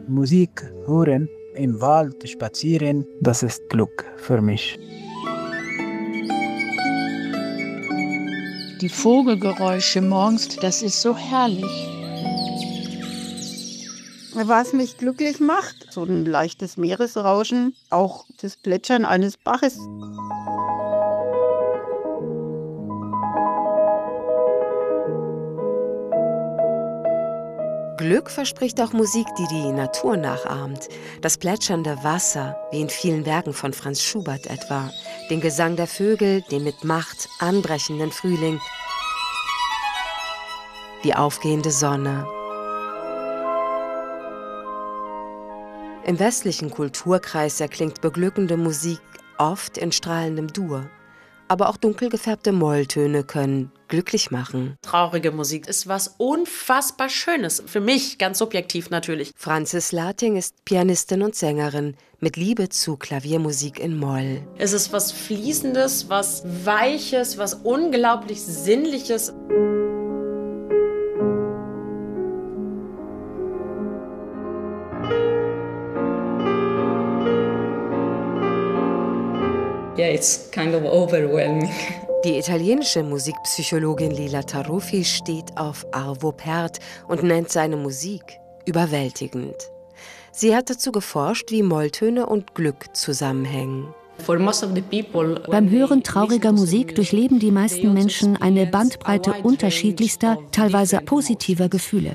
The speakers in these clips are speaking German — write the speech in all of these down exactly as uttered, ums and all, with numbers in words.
Musik hören, im Wald spazieren, das ist Glück für mich. Die Vogelgeräusche morgens, das ist so herrlich. Was mich glücklich macht, so ein leichtes Meeresrauschen, auch das Plätschern eines Baches. Glück verspricht auch Musik, die die Natur nachahmt. Das plätschernde Wasser, wie in vielen Werken von Franz Schubert etwa. Den Gesang der Vögel, den mit Macht anbrechenden Frühling. Die aufgehende Sonne. Im westlichen Kulturkreis erklingt beglückende Musik oft in strahlendem Dur. Aber auch dunkel gefärbte Molltöne können glücklich machen. Traurige Musik ist was unfassbar Schönes. Für mich, ganz subjektiv natürlich. Franzis Lating ist Pianistin und Sängerin mit Liebe zu Klaviermusik in Moll. Es ist was Fließendes, was Weiches, was unglaublich Sinnliches. Yeah, it's kind of overwhelming. Die italienische Musikpsychologin Lila Taruffi steht auf Arvo Pärt und nennt seine Musik überwältigend. Sie hat dazu geforscht, wie Molltöne und Glück zusammenhängen. Beim Hören trauriger Musik durchleben die meisten Menschen eine Bandbreite unterschiedlichster, teilweise positiver Gefühle.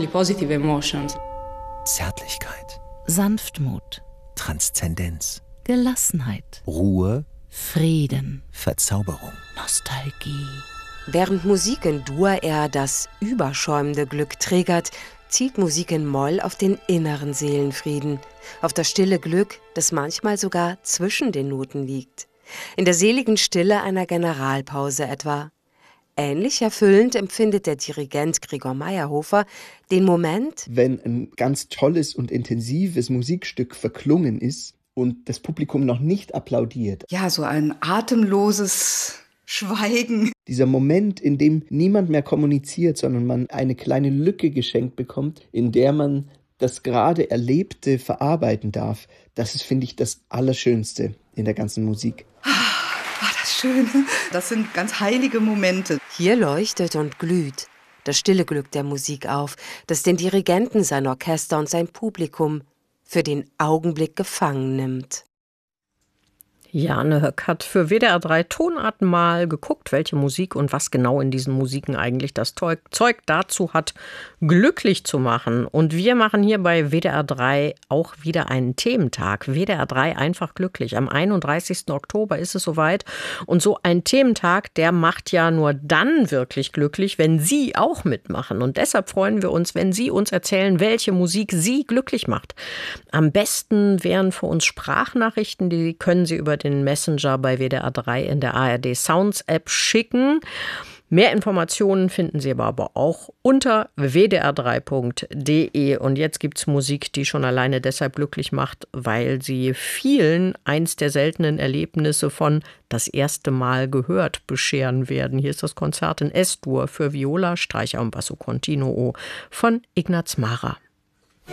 Zärtlichkeit, Sanftmut, Transzendenz, Gelassenheit, Ruhe, Frieden, Verzauberung, Nostalgie. Während Musik in Dur eher das überschäumende Glück triggert, zielt Musik in Moll auf den inneren Seelenfrieden, auf das stille Glück, das manchmal sogar zwischen den Noten liegt. In der seligen Stille einer Generalpause etwa. Ähnlich erfüllend empfindet der Dirigent Gregor Meyerhofer den Moment, wenn ein ganz tolles und intensives Musikstück verklungen ist und das Publikum noch nicht applaudiert. Ja, so ein atemloses Schweigen. Dieser Moment, in dem niemand mehr kommuniziert, sondern man eine kleine Lücke geschenkt bekommt, in der man das gerade Erlebte verarbeiten darf, das ist, finde ich, das Allerschönste in der ganzen Musik. War das schön. Das sind ganz heilige Momente. Hier leuchtet und glüht das stille Glück der Musik auf, das den Dirigenten, sein Orchester und sein Publikum für den Augenblick gefangen nimmt. Jane Höck hat für W D R drei Tonart mal geguckt, welche Musik und was genau in diesen Musiken eigentlich das Zeug dazu hat, glücklich zu machen. Und wir machen hier bei W D R drei auch wieder einen Thementag. W D R drei einfach glücklich. Am einunddreißigsten Oktober ist es soweit. Und so ein Thementag, der macht ja nur dann wirklich glücklich, wenn Sie auch mitmachen. Und deshalb freuen wir uns, wenn Sie uns erzählen, welche Musik Sie glücklich macht. Am besten wären für uns Sprachnachrichten, die können Sie über den Messenger bei W D R drei in der A R D Sounds App schicken. Mehr Informationen finden Sie aber auch unter w d r drei punkt d e. Und jetzt gibt es Musik, die schon alleine deshalb glücklich macht, weil sie vielen eins der seltenen Erlebnisse von das erste Mal gehört bescheren werden. Hier ist das Konzert in S-Dur für Viola, Streicher und Basso Continuo von Ignaz Mara.